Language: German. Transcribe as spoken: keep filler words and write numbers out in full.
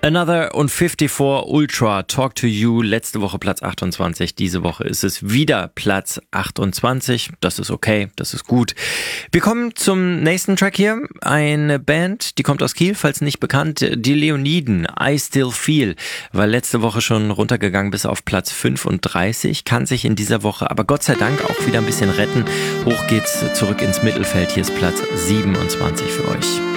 Another und fünfundfünfzig Ultra, Talk to You, letzte Woche Platz achtundzwanzig, diese Woche ist es wieder Platz achtundzwanzig, das ist okay, das ist gut. Wir kommen zum nächsten Track hier, eine Band, die kommt aus Kiel, falls nicht bekannt, die Leoniden, I Still Feel, war letzte Woche schon runtergegangen bis auf Platz fünfunddreißig, kann sich in dieser Woche aber Gott sei Dank auch wieder ein bisschen retten, hoch geht's zurück ins Mittelfeld, hier ist Platz siebenundzwanzig für euch.